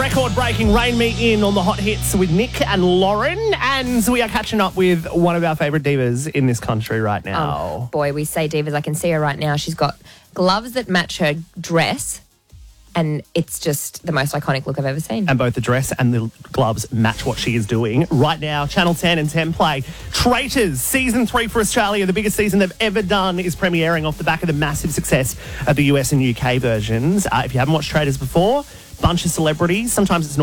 Record-breaking Rain Me In on the Hot Hits with Nick and Lauren. And we are catching up with one of our favourite divas in this country right now. Oh, boy, we say divas. I can see her right now. She's got gloves that match her dress, and it's just the most iconic look I've ever seen. And both the dress and the gloves match what she is doing. Right now, Channel 10 and 10 Play. Traitors, Season 3 for Australia, the biggest season they've ever done, is premiering off the back of the massive success of the US and UK versions. If you haven't watched Traitors before, bunch of celebrities. Sometimes it's